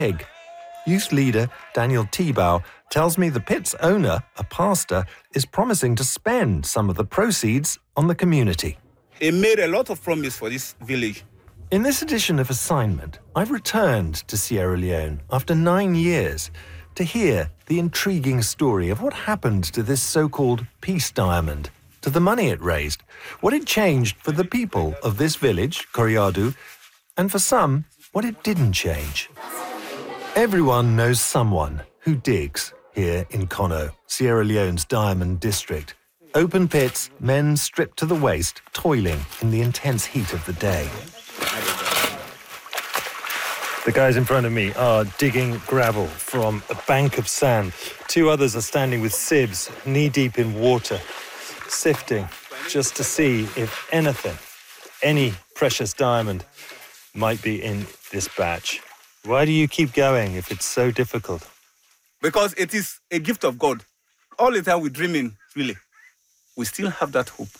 Egg. Youth leader Daniel Tebow tells me the pit's owner, a pastor, is promising to spend some of the proceeds on the community. He made a lot of promise for this village. In this edition of Assignment, I've returned to Sierra Leone after 9 years to hear the intriguing story of what happened to this so-called peace diamond, to the money it raised, what it changed for the people of this village, Coriadou, and for some, what it didn't change. Everyone knows someone who digs here in Kono, Sierra Leone's diamond district. Open pits, men stripped to the waist, toiling in the intense heat of the day. The guys in front of me are digging gravel from a bank of sand. Two others are standing with sieves, knee-deep in water, sifting just to see if anything, any precious diamond, might be in this batch. Why do you keep going if it's so difficult? Because it is a gift of God. All the time we're dreaming, really. We still have that hope.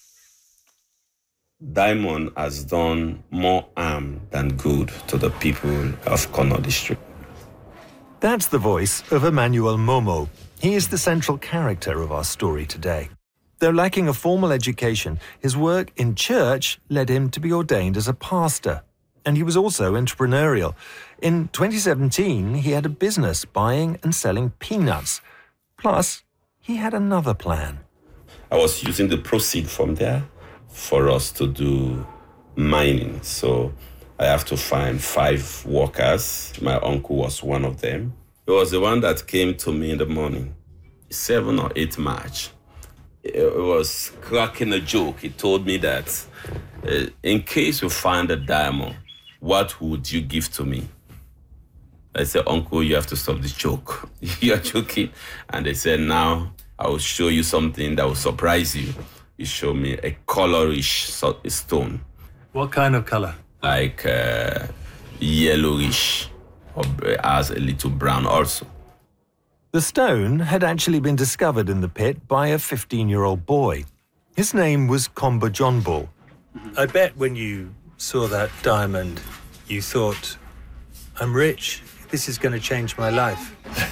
Diamond has done more harm than good to the people of Kono district. That's the voice of Emmanuel Momo. He is the central character of our story today. Though lacking a formal education, his work in church led him to be ordained as a pastor. And he was also entrepreneurial. In 2017, he had a business buying and selling peanuts. Plus, he had another plan. I was using the proceeds from there for us to do mining. So I have to find 5 workers. My uncle was one of them. He was the one that came to me in the morning, 7 or 8 March. It was cracking a joke. He told me that in case you find a diamond, what would you give to me? I said, Uncle, you have to stop this joke. You're joking. And they said, now I will show you something that will surprise you. He showed me a colorish stone. What kind of color? Like yellowish, or has a little brown also. The stone had actually been discovered in the pit by a 15-year-old boy. His name was Komba Jonbo. I bet when you saw that diamond, you thought, I'm rich. This is going to change my life.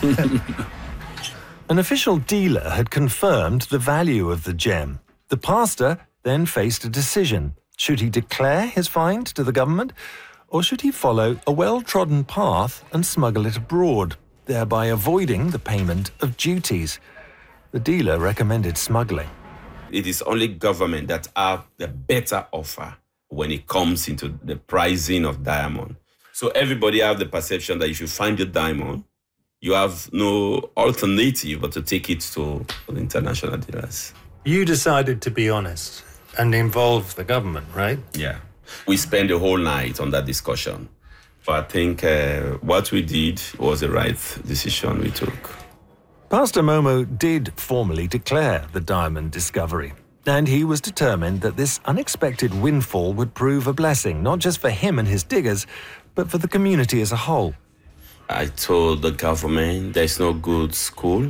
An official dealer had confirmed the value of the gem. The pastor then faced a decision. Should he declare his find to the government, or should he follow a well-trodden path and smuggle it abroad, thereby avoiding the payment of duties? The dealer recommended smuggling. It is only government that have the better offer when it comes into the pricing of diamond. So everybody have the perception that if you find your diamond, you have no alternative but to take it to the international dealers. You decided to be honest and involve the government, right? Yeah. We spent the whole night on that discussion. But I think what we did was the right decision we took. Pastor Momo did formally declare the diamond discovery. And he was determined that this unexpected windfall would prove a blessing, not just for him and his diggers, but for the community as a whole. I told the government there's no good school,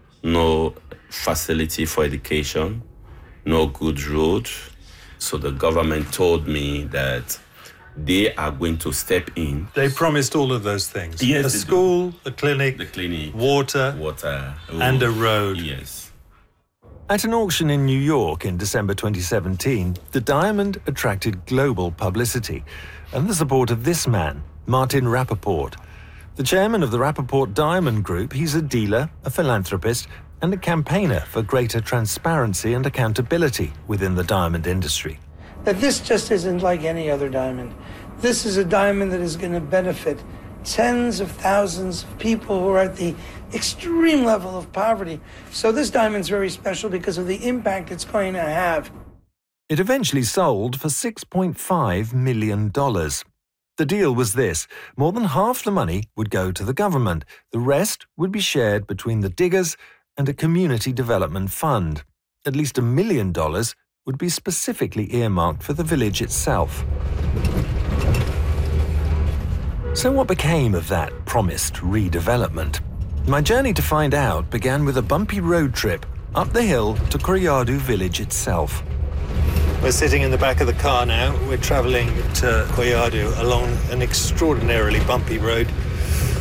no facility for education, no good road. So the government told me that they are going to step in. They promised all of those things. Yes, a school, a clinic, water, and a road. Yes. At an auction in New York in December 2017, the diamond attracted global publicity and the support of this man, Martin Rappaport. The chairman of the Rappaport Diamond Group, he's a dealer, a philanthropist, and a campaigner for greater transparency and accountability within the diamond industry. That this just isn't like any other diamond. This is a diamond that is going to benefit tens of thousands of people who are at the extreme level of poverty. So this diamond's very special because of the impact it's going to have. It eventually sold for $6.5 million. The deal was this: more than half the money would go to the government. The rest would be shared between the diggers and a community development fund. At least $1 million would be specifically earmarked for the village itself. So what became of that promised redevelopment? My journey to find out began with a bumpy road trip up the hill to Coriadou village itself. We're sitting in the back of the car now. We're traveling to Coriadou along an extraordinarily bumpy road.